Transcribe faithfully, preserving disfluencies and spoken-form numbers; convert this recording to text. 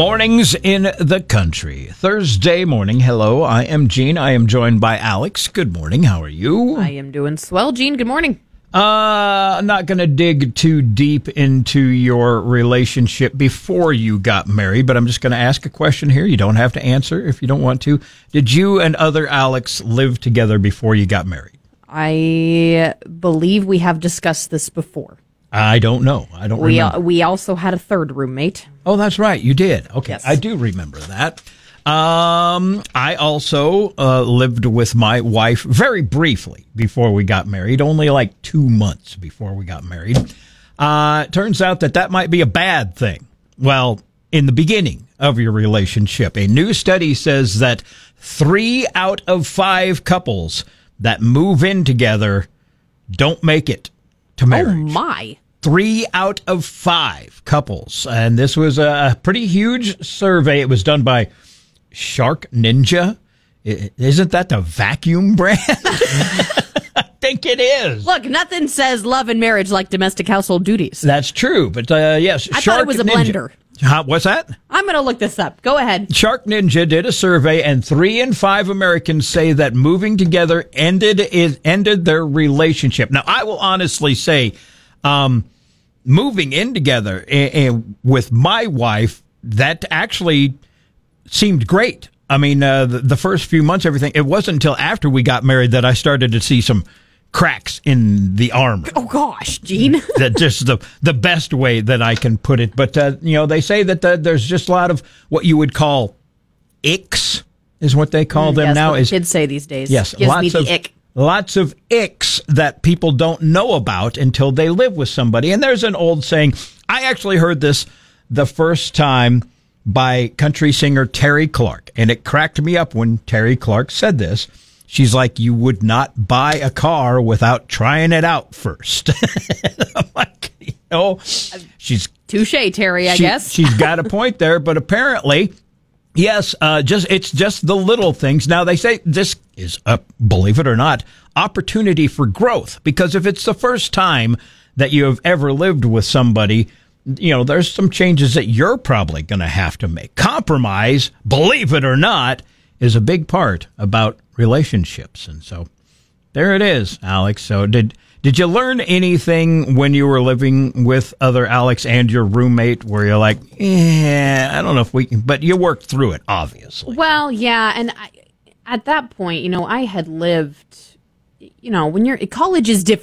Mornings in the country. Thursday morning. Hello, I am Gene. I am joined by Alex. Good morning. How are you? I am doing swell, Gene. Good morning. Uh, I'm not going to dig too deep into your relationship before you got married, but I'm just going to ask a question here. You don't have to answer if you don't want to. Did you and other Alex live together before you got married? I believe we have discussed this before. I don't know. I don't We remember. uh, we also had a third roommate. Oh, that's right. You did. Okay. Yes. I do remember that. Um, I also uh, lived with my wife very briefly before we got married, only like two months before we got married. Uh, it turns out that that might be a bad thing. Well, in the beginning of your relationship, a new study says that three out of five couples that move in together don't make it to marriage. Oh, my. Three out of five couples. And this was a pretty huge survey. It was done by Shark Ninja. I- Isn't that the vacuum brand? I think it is. Look, nothing says love and marriage like domestic household duties. That's true. But uh, yes, I Shark thought it was a Ninja. blender. Huh, what's that? I'm going to look this up. Go ahead. Shark Ninja did a survey, and three in five Americans say that moving together ended it ended their relationship. Now, I will honestly say, um, moving in together uh, uh, with my wife, that actually seemed great. I mean, uh, the, the first few months, everything. It wasn't until after we got married that I started to see some cracks in the armor. Oh, gosh, Gene. That's just the the best way that I can put it. But, uh, you know, they say that uh, there's just a lot of what you would call icks, is what they call them That's now. what Is kids say these days. Yes, Gives lots me the of ick. lots of icks that people don't know about until they live with somebody. And there's an old saying. I actually heard this the first time by country singer Terry Clark, and it cracked me up when Terry Clark said this. She's like, you would not buy a car without trying it out first. I'm like, you know, she's Touche, Terry, I she- guess. she's got a point there, but apparently, yes, uh, just it's just the little things. Now they say this is, uh, believe it or not, opportunity for growth, because if it's the first time that you have ever lived with somebody, you know, there's some changes that you're probably going to have to make. Compromise, believe it or not, is a big part about relationships, and so there it is, Alex. So did. Did you learn anything when you were living with other Alex and your roommate where you're like, yeah, I don't know if we can, but you worked through it, obviously. Well, yeah, and I, at that point, you know, I had lived, you know, when you're, college is different.